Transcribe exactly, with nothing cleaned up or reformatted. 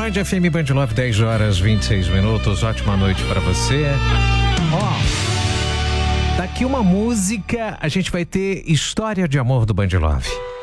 Band F M, Band Love, dez horas e vinte e seis minutos. Ótima noite pra você. Ó, daqui uma música, a gente vai ter História de Amor do Band Love.